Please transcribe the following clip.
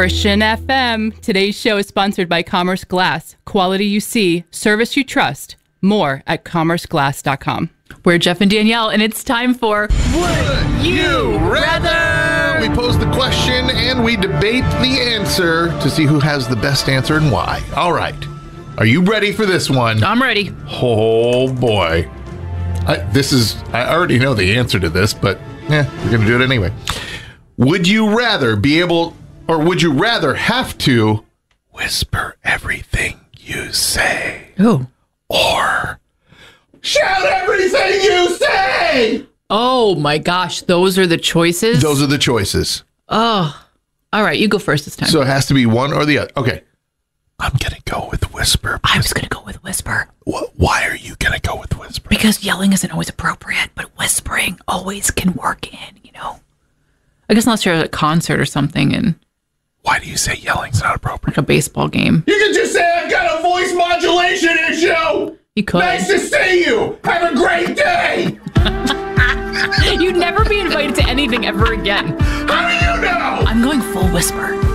Christian FM. Today's show is sponsored by Commerce Glass. Quality you see, service you trust. More at commerceglass.com. We're Jeff and Danielle, and it's time for Would You Rather? We pose the question and we debate the answer to see who has the best answer and why. All right. Are you ready for this one? I'm ready. Oh, boy. I already know the answer to this, but we're going to do it anyway. Would you rather be able, or would you rather have to whisper everything you say? Oh. Or shout everything you say? Oh, my gosh. Those are the choices? Those are the choices. Oh. All right. You go first this time. So it has to be one or the other. Okay. I'm going to go with whisper. I was going to go with whisper. Why are you going to go with whisper? Because yelling isn't always appropriate, but whispering always can work in, you know. I guess unless you're at a concert or something and why do you say yelling's not appropriate? like a baseball game. You can just say I've got a voice modulation issue. You could. Nice to see you. Have a great day. You'd never be invited to anything ever again. How do you know? I'm going full whisper.